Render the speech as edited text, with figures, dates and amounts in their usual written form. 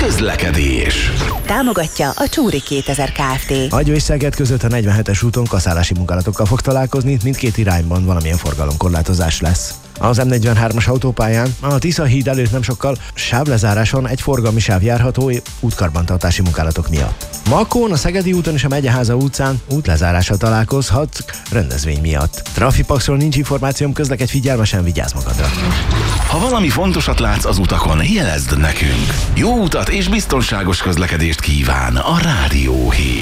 Közlekedés. Támogatja a Csúri 2000 Kft. Agyó és Szeged között a 47-es úton kaszálási munkálatokkal fog találkozni, mindkét irányban valamilyen forgalomkorlátozás lesz. Az M43-as autópályán a Tisza híd előtt nem sokkal sávlezáráson egy forgalmi sáv járható útkarbantartási munkálatok miatt. Makón, a Szegedi úton és a Megyeháza utcán útlezárással találkozhat rendezvény miatt. Trafipaxról nincs információm, közlekedj figyelmesen, vigyázz magadra. Ha valami fontosat látsz az utakon, jelezd nekünk. Jó utat és biztonságos közlekedést kíván a Rádió Hír.